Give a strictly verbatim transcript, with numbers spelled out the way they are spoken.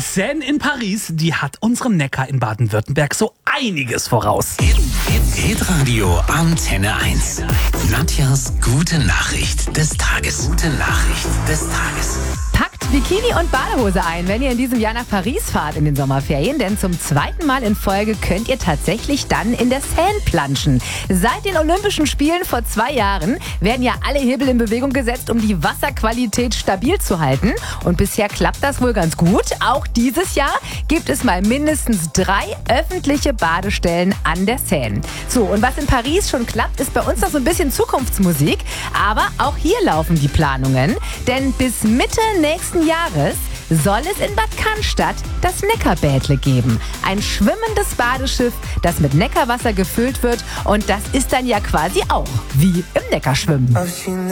Die Seine in Paris, die hat unserem Neckar in Baden-Württemberg so einiges voraus. Hitradio Antenne eins. Nadjas gute Nachricht des Tages. Gute Nachricht des Tages. Packt Bikini und Badehose ein, wenn ihr in diesem Jahr nach Paris fahrt in den Sommerferien, denn zum zweiten Mal in Folge könnt ihr tatsächlich dann in der Seine planschen. Seit den Olympischen Spielen vor zwei Jahren werden ja alle Hebel in Bewegung gesetzt, um die Wasserqualität stabil zu halten. Und bisher klappt das wohl ganz gut. Auch dieses Jahr gibt es mal mindestens drei öffentliche Badestellen an der Seine. So, und was in Paris schon klappt, ist bei uns noch so ein bisschen Zukunftsmusik. Aber auch hier laufen die Planungen, denn bis Mitte nächsten Jahres soll es in Bad Cannstatt das Neckarbädle geben. Ein schwimmendes Badeschiff, das mit Neckarwasser gefüllt wird. Und das ist dann ja quasi auch wie im Neckarschwimmen.